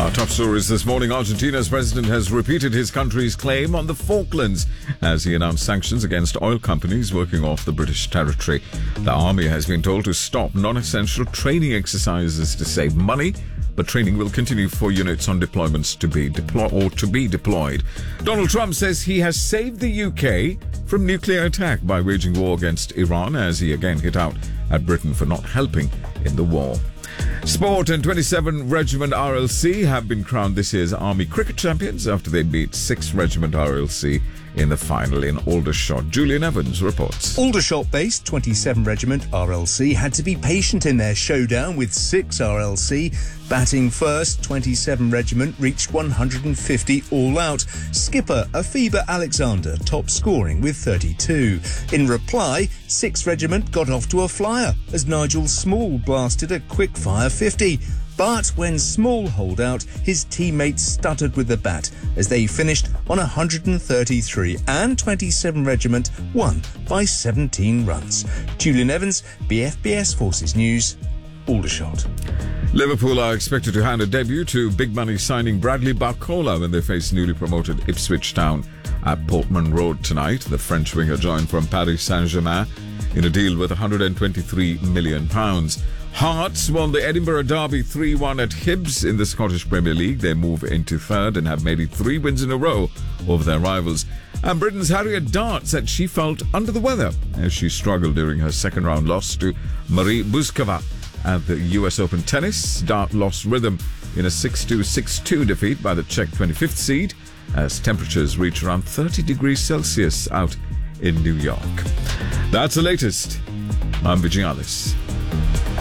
Our top stories this morning. Argentina's president has repeated his country's claim on the Falklands as he announced sanctions against oil companies working off the British territory. The army has been told to stop non-essential training exercises to save money, but training will continue for units on deployments to be deployed. Donald Trump says he has saved the UK from nuclear attack by waging war against Iran as he again hit out at Britain for not helping in the war. Sport and 27 Regiment RLC have been crowned this year's Army Cricket Champions after they beat 6th Regiment RLC in the final in Aldershot. Julian Evans reports. Aldershot-based 27 Regiment RLC had to be patient in their showdown with 6 RLC. Batting first, 27 Regiment reached 150 all out. Skipper Afiba Alexander top scoring with 32. In reply, 6th Regiment got off to a flyer as Nigel Small blasted a quick-fire 50. But when Small holed out, his teammates stuttered with the bat as they finished on 133 and 27 Regiment won by 17 runs. Julian Evans, BFBS Forces News, Aldershot. Liverpool are expected to hand a debut to big money signing Bradley Barcola when they face newly promoted Ipswich Town at Portman Road tonight. The French winger joined from Paris Saint-Germain in a deal worth £123 million. Hearts won the Edinburgh Derby 3-1 at Hibs in the Scottish Premier League. They move into third and have made it 3 wins in a row over their rivals. And Britain's Harriet Dart said she felt under the weather as she struggled during her second-round loss to Marie Buzkova at the US Open Tennis. Dart lost rhythm in a 6-2, 6-2 defeat by the Czech 25th seed as temperatures reach around 30 degrees Celsius out in New York. That's the latest. I'm Vijay Alice.